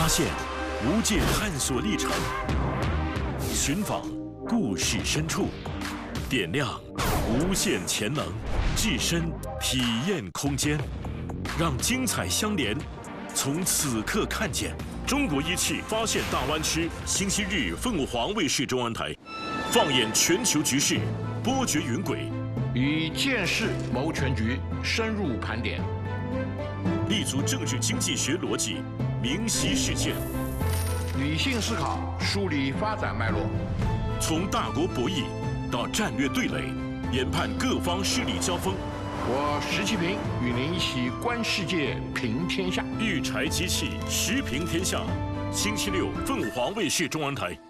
发现无界探索历程，寻访故事深处，点亮无限潜能，置身体验空间，让精彩相连。从此刻看见中国仪器发现大湾区，星期日凤凰卫视中文台，放眼全球局势，波谲云轨， 以见识谋全局，深入盘点， 立足政治经济学逻辑，明晰事件， 理性思考，梳理发展脉络， 从大国博弈到战略对垒，研判各方势力交锋。 我石其平与您一起观世界，评天下。 育柴机器，时评天下。星期六，凤凰卫视中文台。